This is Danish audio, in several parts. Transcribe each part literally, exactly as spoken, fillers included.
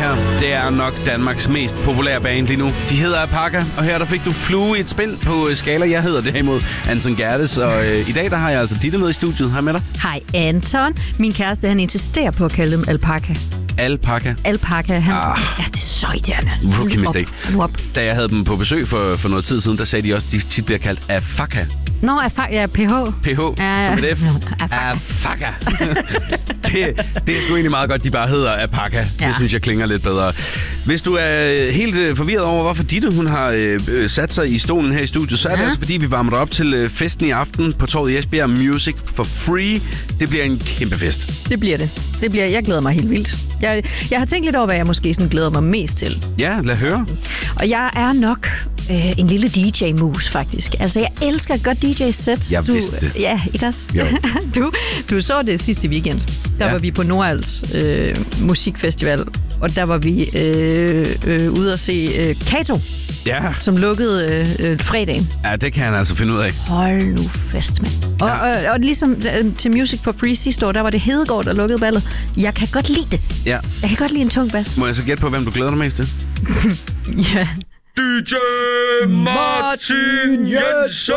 her, det er nok Danmarks mest populære band lige nu. De hedder Apaka, og her der fik du flue i et spind på skala. Jeg hedder derimod Anton Gerdes, og øh, i dag der har jeg altså Ditte med i studiet. Hej med dig. Hej Anton. Min kæreste, han insisterer på at kalde dem Alpaca. Alpaca? Alpaca. Han, ah. Ja, det er så irriterende. Rookie mistake. Nu op. Da jeg havde dem på besøg for, for noget tid siden, der sagde de også, at de tit bliver kaldt Afaka. Nå, Afaka, ja, P H. P H, ja, som et F. Afaka. det, det er sgu egentlig meget godt, de bare hedder Apaka. Ja. Det synes jeg klinger lidt bedre. Hvis du er helt forvirret over, hvorfor Ditte hun har øh, sat sig i stolen her i studiet, så er ja. det altså, fordi vi varmer dig op til øh, festen i aften på torvet i Esbjerg. Music for Free. Det bliver en kæmpe fest. Det bliver det. Det bliver, jeg glæder mig helt vildt. Jeg, jeg har tænkt lidt over, hvad jeg måske sådan glæder mig mest til. Ja, lad høre. Og jeg er nok øh, en lille D J-mus, faktisk. Altså, jeg elsker et godt D J-sæt. Jeg du, vidste det. Ja, ikke også? Jo. du, du så det sidste weekend. Der ja. var vi på Nordals øh, musikfestival, og der var vi øh, øh, ude at se øh, Kato, ja. som lukkede øh, øh, fredagen. Ja, det kan han altså finde ud af. Hold nu fast, mand. Og, ja. og, og, og ligesom øh, til Music for Free sidste år, der var det Hedegaard, der lukkede ballet. Jeg kan godt lide det. Ja. Jeg kan godt lide en tung bas. Må jeg så gætte på, hvem du glæder dig mest til? ja. D J Martin Jensen!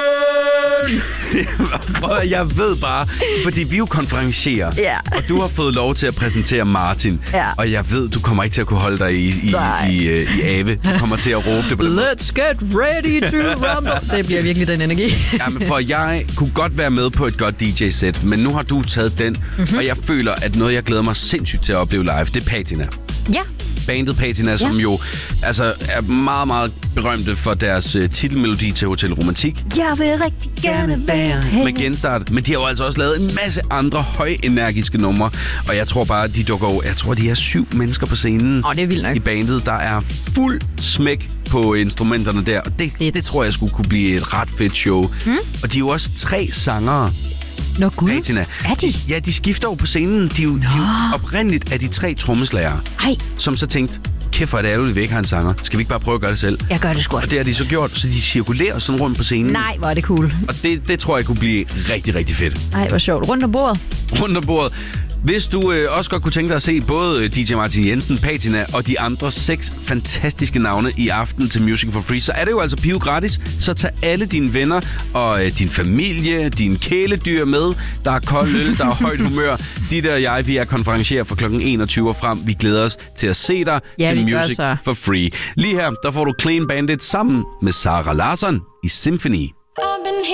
Jeg ved bare, fordi vi jo konferencierer, ja. og du har fået lov til at præsentere Martin, ja. og jeg ved, du kommer ikke til at kunne holde dig i, i, i, i, i ave. Du kommer til at råbe det på den. Let's get ready to rumble. Det bliver virkelig den energi. Ja, men for jeg kunne godt være med på et godt D J-sæt, men nu har du taget den, mm-hmm. og jeg føler, at noget, jeg glæder mig sindssygt til at opleve live, det er Patina. Ja. Bandet Patina, ja. som jo altså, er meget, meget berømte for deres uh, titelmelodi til Hotel Romantik. Jeg vil rigtig gerne være her. Med genstart. Men de har jo altså også lavet en masse andre højenergiske numre. Og jeg tror bare, at de dukker over. Jeg tror, de er syv mennesker på scenen. Åh, det er vildt nok. I bandet. Der er fuld smæk på instrumenterne der. Og det, det tror jeg skulle kunne blive et ret fedt show. Hmm? Og de er jo også tre sangere. Nå gud, Patina. Er de? Ja, de skifter jo på scenen. De er jo, de er jo oprindeligt af de tre trommeslagere, som så tænkte, kæft for et ærgerligt, vi ikke har en sanger. Skal vi ikke bare prøve at gøre det selv? Jeg gør det sgu. Og det har de så gjort, så de cirkulerer sådan rundt på scenen. Nej, hvor er det cool. Og det, det tror jeg kunne blive rigtig, rigtig fedt. Nej, hvor sjovt. Rundt om bordet. Rundt om bordet. Hvis du øh, også godt kunne tænke dig at se både D J Martin Jensen, Patina og de andre seks fantastiske navne i aften til Music for Free, så er det jo altså piv gratis. Så tag alle dine venner og øh, din familie, dine kæledyr med. Der er kold øl, der er højt humør. Ditte og jeg, vi er konferencier fra klokken enogtyve og frem. Vi glæder os til at se dig ja, til Music for Free. Lige her, der får du Clean Bandit sammen med Sara Larsson i Symphony.